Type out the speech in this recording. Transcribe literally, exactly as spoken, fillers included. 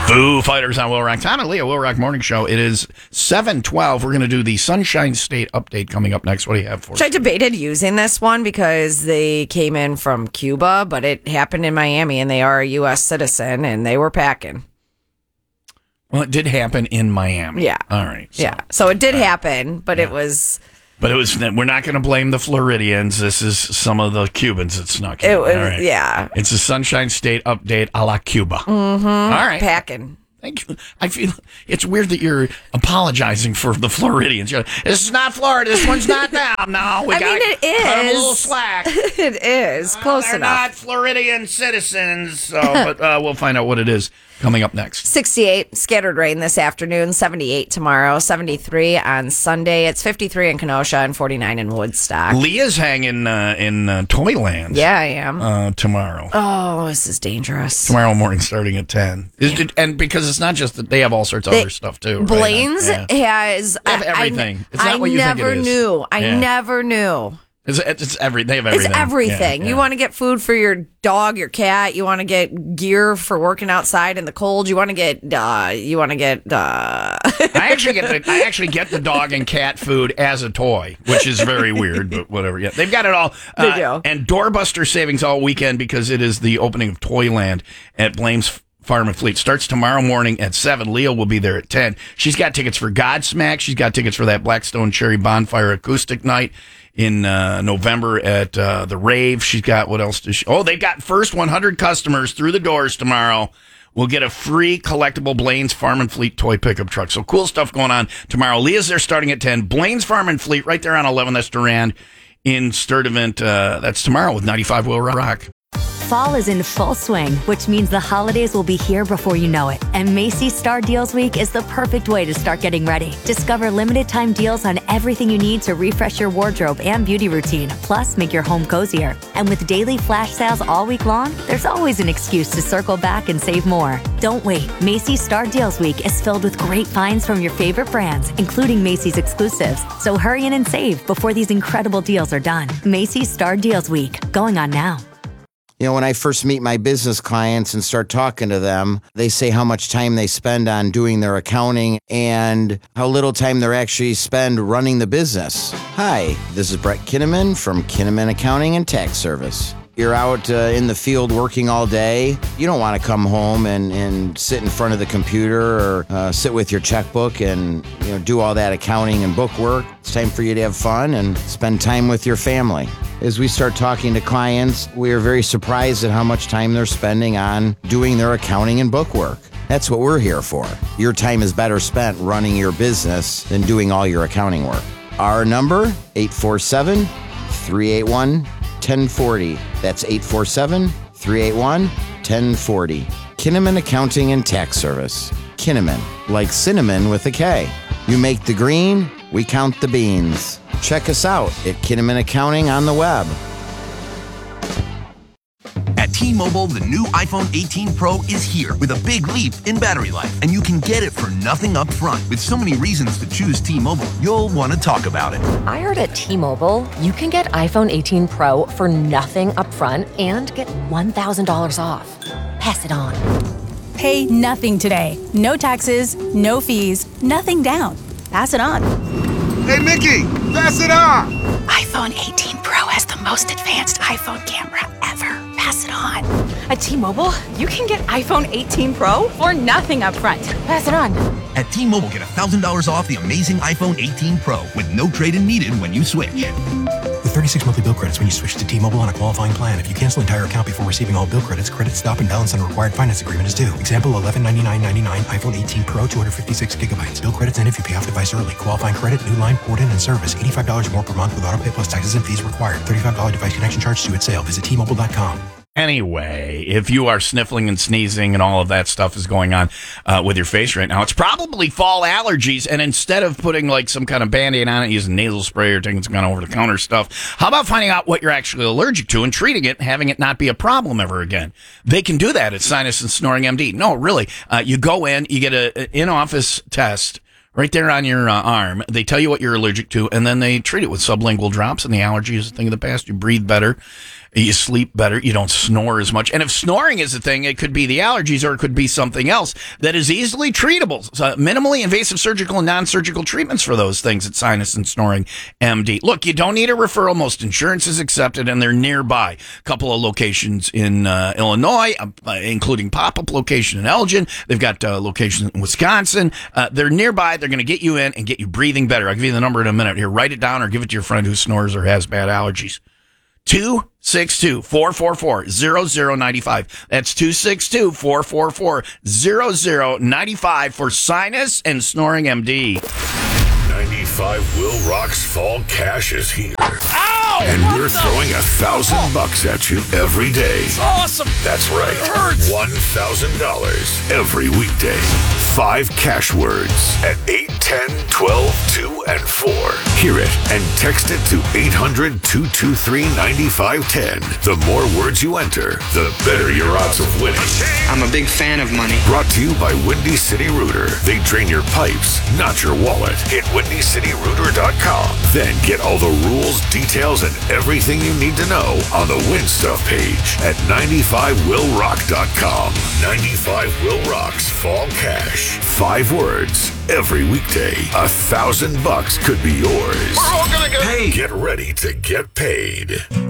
Foo Fighters on Will Rock. Tom and Leah, Will Rock Morning Show. It is seven twelve. We're going to do the Sunshine State update coming up next. What do you have for us? I debated using this one because they came in from Cuba, but it happened in Miami, and they are a U S citizen, and they were packing. Well, it did happen in Miami. Yeah. All right. So, yeah. So it did uh, happen, but yeah. it was... But it was. We're not going to blame the Floridians. This is some of the Cubans that snuck in. It was, All right. yeah. It's a Sunshine State update a la Cuba. Mm-hmm. All right. Packing. Thank you. I feel it's weird that you're apologizing for the Floridians. You're, this is not Florida. This one's not down. No, we I got mean, it is. cut 'em a little slack. It is. Uh, Close they're enough. not Floridian citizens. So, but uh, we'll find out what it is coming up next. sixty-eight, scattered rain this afternoon, seventy-eight tomorrow, seventy-three on Sunday. It's fifty-three in Kenosha and forty-nine in Woodstock. Leah's hanging uh, in uh, Toyland. Yeah, I am. Uh, tomorrow. Oh, this is dangerous. Tomorrow morning starting at ten. Is it, and because it's not just that they have all sorts of They- other stuff too. Right? Blaines Yeah. has They have I- everything. I, It's not I what you think it never is. knew. I Yeah. never knew. It's, it's every, they have everything. It's everything. Yeah, You yeah. want to get food for your dog, your cat. You want to get gear for working outside in the cold. You want to get. Uh, you want to get. Uh... I actually get the I actually get the dog and cat food as a toy, which is very weird, but whatever. Yeah, they've got it all. They Uh, do. And doorbuster savings all weekend because it is the opening of Toyland at Blames Farm and Fleet. Starts tomorrow morning at seven. Leah will be there at ten. She's got tickets for Godsmack. She's got tickets for that Blackstone Cherry Bonfire acoustic night in uh, November at uh, the Rave. She's got, what else does she? Oh, they've got first one hundred customers through the doors tomorrow will get a free collectible Blaines Farm and Fleet toy pickup truck. So cool stuff going on tomorrow. Leah's there starting at ten. Blaines Farm and Fleet right there on eleven. That's Durand in Sturdivant. Uh, that's tomorrow with ninety-five Will Rock. Fall is in full swing, which means the holidays will be here before you know it. And Macy's Star Deals Week is the perfect way to start getting ready. Discover limited time deals on everything you need to refresh your wardrobe and beauty routine, plus make your home cozier. And with daily flash sales all week long, there's always an excuse to circle back and save more. Don't wait. Macy's Star Deals Week is filled with great finds from your favorite brands, including Macy's exclusives. So hurry in and save before these incredible deals are done. Macy's Star Deals Week, going on now. You know, when I first meet my business clients and start talking to them, they say how much time they spend on doing their accounting and how little time they actually spend running the business. Hi, this is Brett Kinnaman from Kinnaman Accounting and Tax Service. You're out uh, in the field working all day. You don't want to come home and, and sit in front of the computer or uh, sit with your checkbook and you know do all that accounting and book work. It's time for you to have fun and spend time with your family. As we start talking to clients, we are very surprised at how much time they're spending on doing their accounting and book work. That's what we're here for. Your time is better spent running your business than doing all your accounting work. Our number, eight four seven, three eight one, one oh four oh. That's eight four seven, three eight one, one oh four oh. Kinnaman Accounting and Tax Service. Kinnaman, like cinnamon with a K. You make the green, we count the beans. Check us out at Kinnaman Accounting on the web. At T-Mobile, the new iPhone eighteen Pro is here with a big leap in battery life, and you can get it for nothing up front. With so many reasons to choose T-Mobile, you'll want to talk about it. I heard at T-Mobile, you can get iPhone eighteen Pro for nothing up front and get one thousand dollars off. Pass it on. Pay nothing today. No taxes, no fees, nothing down. Pass it on. Hey, Mickey, pass it on. iPhone eighteen Pro has the most advanced iPhone camera ever. Pass it on. At T-Mobile, you can get iPhone eighteen Pro for nothing up front. Pass it on. At T-Mobile, get one thousand dollars off the amazing iPhone eighteen Pro with no trade-in needed when you switch. With thirty-six monthly bill credits when you switch to T-Mobile on a qualifying plan. If you cancel entire account before receiving all bill credits, credit stop and balance on required finance agreement is due. Example, eleven ninety-nine ninety-nine, iPhone eighteen Pro, two hundred fifty-six gigabytes. Bill credits end if you pay off device early. Qualifying credit, new line, port in, and service. eighty-five dollars more per month with auto pay plus taxes and fees required. thirty-five dollars device connection charge due at sale. Visit T Mobile dot com. Anyway, if you are sniffling and sneezing and all of that stuff is going on uh, with your face right now, it's probably fall allergies. And instead of putting like some kind of Band-Aid on it, using nasal spray or taking some kind of over-the-counter stuff, how about finding out what you're actually allergic to and treating it and having it not be a problem ever again? They can do that at Sinus and Snoring M D. No, really. Uh, you go in, you get an in-office test right there on your uh, arm. They tell you what you're allergic to, and then they treat it with sublingual drops, and the allergy is a thing of the past. You breathe better. You sleep better. You don't snore as much. And if snoring is a thing, it could be the allergies or it could be something else that is easily treatable. So minimally invasive surgical and non-surgical treatments for those things at Sinus and Snoring M D. Look, you don't need a referral. Most insurance is accepted, and they're nearby. A couple of locations in uh, Illinois, uh, including pop-up location in Elgin. They've got uh, locations in Wisconsin. Uh, they're nearby. They're going to get you in and get you breathing better. I'll give you the number in a minute here. Write it down or give it to your friend who snores or has bad allergies. two six two, four four four, zero zero nine five. That's two six two, four four four, zero zero nine five for Sinus and Snoring M D. ninety-five Will Rock's Fall Cash is here. Ow! And What we're the- throwing a thousand Oh. bucks at you every day. It's awesome. That's right. It hurts. One thousand dollars every weekday. Five cash words at eight, ten, twelve, two, and four. Hear it and text it to eight hundred, two two three, nine five one zero. The more words you enter, the better your odds of winning. I'm a big fan of money. Brought to you by Windy City Rooter. They drain your pipes, not your wallet. Hit windy city rooter dot com. Then get all the rules, details, and everything you need to know on the Win Stuff page at ninety-five will rock dot com. ninety-five Will Rock's Fall Cash. Five words every weekday. A thousand bucks could be yours. We're all gonna get Hey, get ready to get paid.